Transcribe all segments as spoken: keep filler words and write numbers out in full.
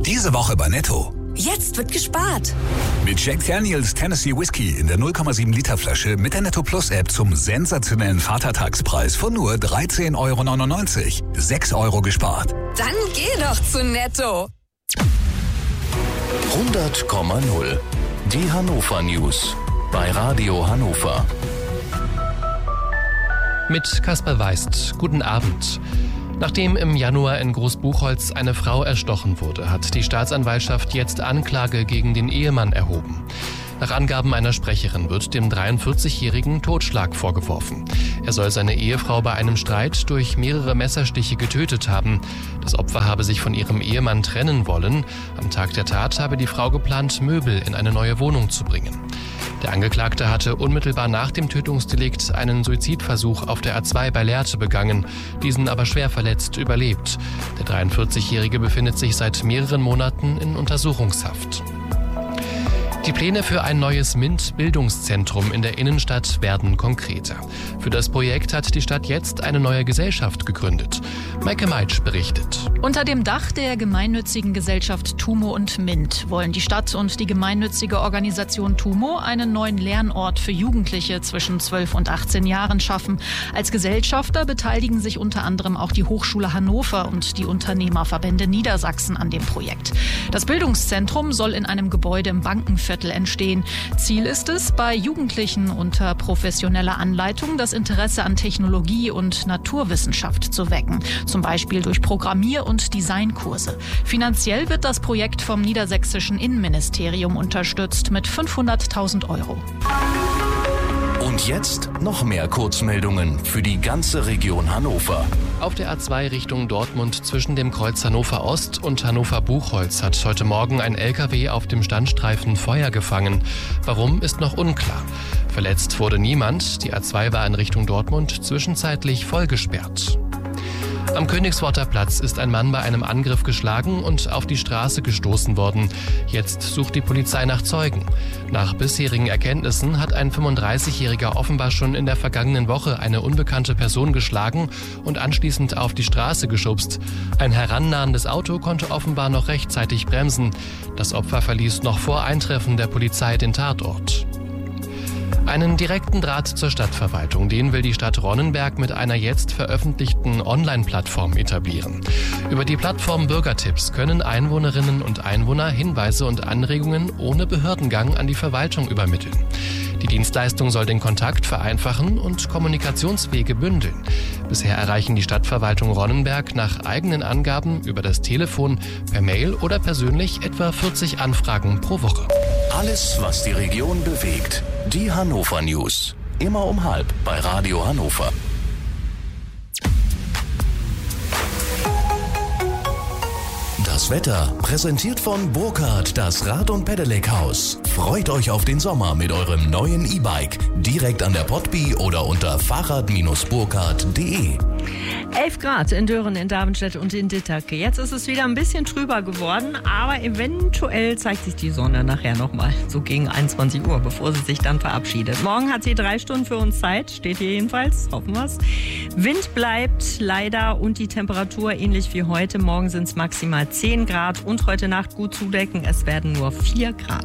Diese Woche bei Netto. Jetzt wird gespart. Mit Jack Daniels Tennessee Whiskey in der null Komma sieben Liter Flasche mit der Netto Plus App zum sensationellen Vatertagspreis von nur dreizehn Euro neunundneunzig. sechs Euro gespart. Dann geh doch zu Netto. hundert Komma null. Die Hannover News bei Radio Hannover. Mit Kasper Weist. Guten Abend. Nachdem im Januar in Großbuchholz eine Frau erstochen wurde, hat die Staatsanwaltschaft jetzt Anklage gegen den Ehemann erhoben. Nach Angaben einer Sprecherin wird dem dreiundvierzigjährigen Totschlag vorgeworfen. Er soll seine Ehefrau bei einem Streit durch mehrere Messerstiche getötet haben. Das Opfer habe sich von ihrem Ehemann trennen wollen. Am Tag der Tat habe die Frau geplant, Möbel in eine neue Wohnung zu bringen. Der Angeklagte hatte unmittelbar nach dem Tötungsdelikt einen Suizidversuch auf der A zwei bei Lehrte begangen, diesen aber schwer verletzt überlebt. Der dreiundvierzigjährige befindet sich seit mehreren Monaten in Untersuchungshaft. Die Pläne für ein neues MINT-Bildungszentrum in der Innenstadt werden konkreter. Für das Projekt hat die Stadt jetzt eine neue Gesellschaft gegründet. Maike Meitsch berichtet. Unter dem Dach der gemeinnützigen Gesellschaft TUMO und MINT wollen die Stadt und die gemeinnützige Organisation TUMO einen neuen Lernort für Jugendliche zwischen zwölf und achtzehn Jahren schaffen. Als Gesellschafter beteiligen sich unter anderem auch die Hochschule Hannover und die Unternehmerverbände Niedersachsen an dem Projekt. Das Bildungszentrum soll in einem Gebäude im Bankenviertel entstehen. Ziel ist es, bei Jugendlichen unter professioneller Anleitung das Interesse an Technologie und Naturwissenschaft zu wecken, zum Beispiel durch Programmier- und Designkurse. Finanziell wird das Projekt vom niedersächsischen Innenministerium unterstützt mit fünfhunderttausend Euro. Und jetzt noch mehr Kurzmeldungen für die ganze Region Hannover. Auf der A zwei Richtung Dortmund zwischen dem Kreuz Hannover Ost und Hannover Buchholz hat heute Morgen ein L K W auf dem Standstreifen Feuer gefangen. Warum, ist noch unklar. Verletzt wurde niemand. Die A zwei war in Richtung Dortmund zwischenzeitlich vollgesperrt. Am Königsworter Platz ist ein Mann bei einem Angriff geschlagen und auf die Straße gestoßen worden. Jetzt sucht die Polizei nach Zeugen. Nach bisherigen Erkenntnissen hat ein fünfunddreißigjähriger offenbar schon in der vergangenen Woche eine unbekannte Person geschlagen und anschließend auf die Straße geschubst. Ein herannahendes Auto konnte offenbar noch rechtzeitig bremsen. Das Opfer verließ noch vor Eintreffen der Polizei den Tatort. Einen direkten Draht zur Stadtverwaltung, den will die Stadt Ronnenberg mit einer jetzt veröffentlichten Online-Plattform etablieren. Über die Plattform Bürgertipps können Einwohnerinnen und Einwohner Hinweise und Anregungen ohne Behördengang an die Verwaltung übermitteln. Die Dienstleistung soll den Kontakt vereinfachen und Kommunikationswege bündeln. Bisher erreichen die Stadtverwaltung Ronnenberg nach eigenen Angaben über das Telefon, per Mail oder persönlich etwa vierzig Anfragen pro Woche. Alles, was die Region bewegt. Die Hannover News. Immer um halb bei Radio Hannover. Das Wetter präsentiert von Burkhardt, das Rad- und Pedelec-Haus. Freut euch auf den Sommer mit eurem neuen E-Bike. Direkt an der Potby oder unter fahrrad Bindestrich burkhardt punkt de. elf Grad in Dören, in Davenstedt und in Dittake. Jetzt ist es wieder ein bisschen trüber geworden, aber eventuell zeigt sich die Sonne nachher nochmal, so gegen einundzwanzig Uhr, bevor sie sich dann verabschiedet. Morgen hat sie drei Stunden für uns Zeit, steht hier jedenfalls, hoffen wir's. Wind bleibt leider und die Temperatur ähnlich wie heute. Morgen sind es maximal zehn Grad und heute Nacht gut zudecken, es werden nur vier Grad.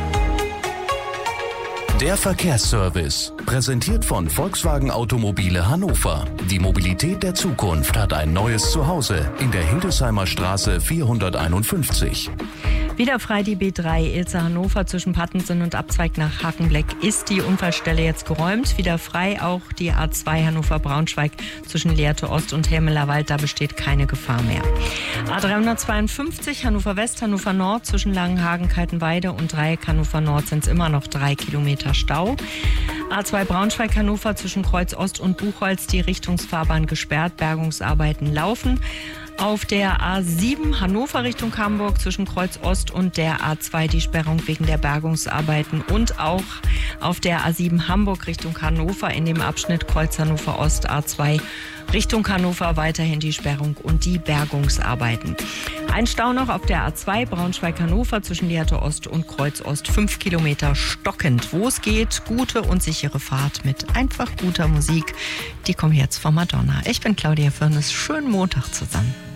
Der Verkehrsservice, präsentiert von Volkswagen Automobile Hannover. Die Mobilität der Zukunft hat ein neues Zuhause in der Hildesheimer Straße vierhunderteinundfünfzig. Wieder frei die B drei Ilze Hannover zwischen Pattensen und Abzweig nach Hakenbleck ist die Unfallstelle jetzt geräumt. Wieder frei auch die A zwei Hannover-Braunschweig zwischen Lehrte Ost und Hermelerwald, da besteht keine Gefahr mehr. A dreihundertzweiundfünfzig Hannover West, Hannover Nord zwischen Langenhagen, Kaltenweide und Dreieck Hannover Nord sind es immer noch drei Kilometer Stau. A zwei Braunschweig Hannover zwischen Kreuz Ost und Buchholz, die Richtungsfahrbahn gesperrt, Bergungsarbeiten laufen. Auf der A sieben Hannover Richtung Hamburg zwischen Kreuz Ost und der A zwei die Sperrung wegen der Bergungsarbeiten und auch auf der A sieben Hamburg Richtung Hannover in dem Abschnitt Kreuz Hannover Ost A zwei Richtung Hannover weiterhin die Sperrung und die Bergungsarbeiten. Ein Stau noch auf der A zwei Braunschweig-Hannover zwischen Lehrte Ost und Kreuz Ost, fünf Kilometer stockend. Wo es geht, gute und sichere Fahrt mit einfach guter Musik. Die kommt jetzt von Madonna. Ich bin Claudia Firnes. Schönen Montag zusammen.